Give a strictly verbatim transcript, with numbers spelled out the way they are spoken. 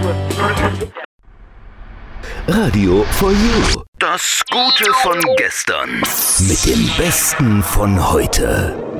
Radio for You. Das Gute von gestern. Mit dem Besten von heute.